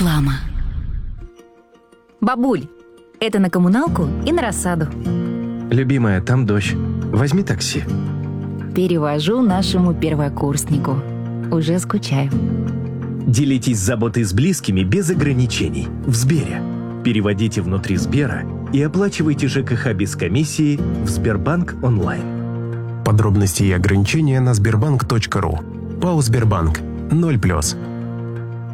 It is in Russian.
Реклама. Бабуль, это на коммуналку и на рассаду. Любимая, там дождь. Возьми такси. Перевожу нашему первокурснику. Уже скучаю. Делитесь заботой с близкими без ограничений. В Сбере. Переводите внутри Сбера и оплачивайте ЖКХ без комиссии в Сбербанк онлайн. Подробности и ограничения на sberbank.ru. ПАО «Сбербанк». 0+.